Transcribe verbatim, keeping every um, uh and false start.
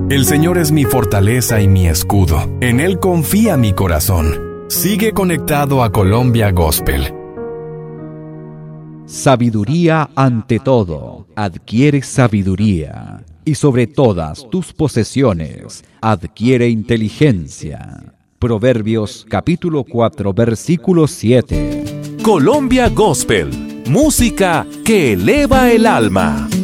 El Señor es mi fortaleza y mi escudo. En Él confía mi corazón. Sigue conectado a Colombia Gospel. Sabiduría ante todo. Adquiere sabiduría. Y sobre todas tus posesiones, adquiere inteligencia. Proverbios capítulo cuatro, versículo siete. Colombia Gospel. Música que eleva el alma.